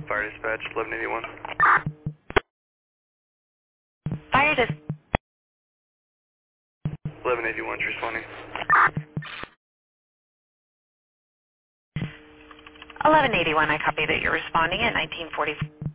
Fire dispatch, 1181. Fire dis 1181 is responding. 1181, I copy that you're responding at 1940.